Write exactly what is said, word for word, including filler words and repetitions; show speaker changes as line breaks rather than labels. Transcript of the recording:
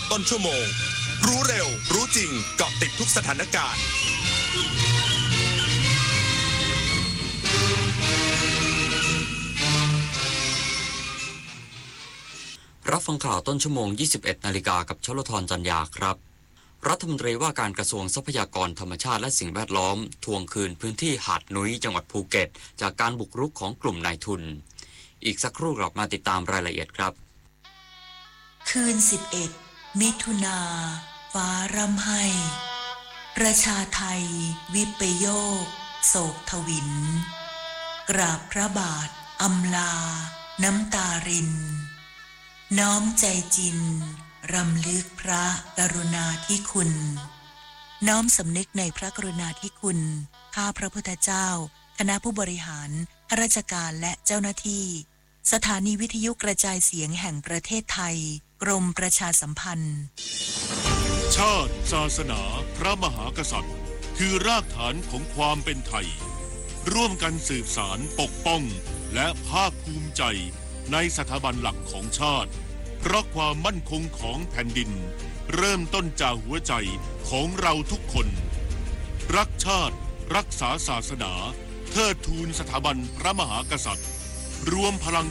ต้นชั่วโมงรู้เร็วรู้จริงเกาะติดทุกสถานการณ์
รับฟังข่าวต้นชั่วโมง ยี่สิบเอ็ด นาฬิกากับชลธรจันยาครับรัฐมนตรีว่าการกระทรวงทรัพยากรธรรมชาติและสิ่งแวดล้อมทวงคืนพื้นที่หาดนุ้ยจังหวัดภูเก็ตจากการบุกรุกของกลุ่มนายทุนอีกสักครู่กลับมาติดตามรายละเอียดครับ
คืนสิบเอ็ดมิถุนาฟ้าร่ำไห้ประชาไทยวิปโยคโศกทวินกราบพระบาทอำลาน้ำตารินน้อมใจจินรำลึกพระกรุณาธิคุณน้อมสำนึกในพระกรุณาธิคุณข้าพระพุทธเจ้าคณะผู้บริหารข้าราชการและเจ้าหน้าที่สถานีวิทยุกระจายเสียงแห่งประเทศไทยกรมประชาสัมพันธ์
ชาติศาสนาพระมหากษัตริย์คือรากฐานของความเป็นไทยร่วมกันสืบสานปกป้องและภาคภูมิใจในสถาบันหลักของชาติเพราะความมั่นคงของแผ่นดินเริ่มต้นจากหัวใจของเราทุกคนรักชาติรักษาศาสนาเทิดทูนสถาบันพระมหากษัตริย์รวมพลัง